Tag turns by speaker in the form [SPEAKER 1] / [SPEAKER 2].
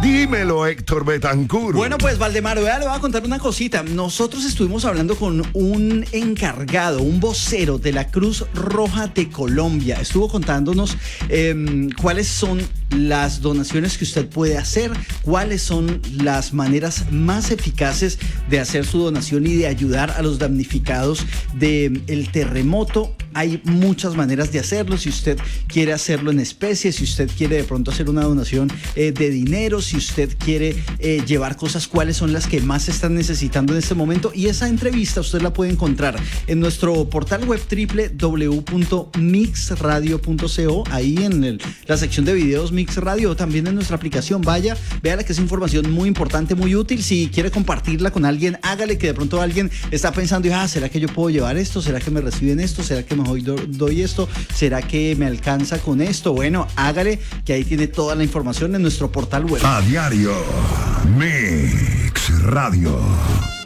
[SPEAKER 1] Dímelo, Héctor Betancur.
[SPEAKER 2] Bueno, pues Valdemar, le voy a contar una cosita. Nosotros estuvimos hablando con un encargado, un vocero de la Cruz Roja de Colombia. Estuvo contándonos cuáles son las donaciones que usted puede hacer, cuáles son las maneras más eficaces de hacer su donación y de ayudar a los damnificados del terremoto. Hay muchas maneras de hacerlo. Si usted quiere hacerlo en especie, si usted quiere de pronto hacer una donación de dinero, si usted quiere llevar cosas, cuáles son las que más se están necesitando en este momento. Y esa entrevista usted la puede encontrar en nuestro portal web www.mixradio.co, ahí en la sección de videos Mix Radio, también en nuestra aplicación. Vaya, véala, que es información muy importante, muy útil. Si quiere compartirla con alguien, hágale, que de pronto alguien está pensando, ¿será que yo puedo llevar esto? ¿Será que me reciben esto? ¿Será que mejor doy esto? ¿Será que me alcanza con esto? Bueno, hágale, que ahí tiene toda la información en nuestro portal web.
[SPEAKER 1] A diario, Mix Radio.